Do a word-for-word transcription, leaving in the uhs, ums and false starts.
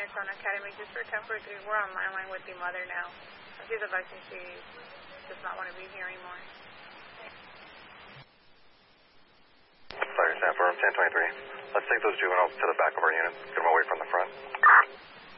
Arizona Academy, just for ten forty-three. We're on landline with the mother now. She's advising she does not want to be here anymore. Fire Sanford, ten twenty-three. Let's take those juveniles to the back of our unit. Get them away from the front.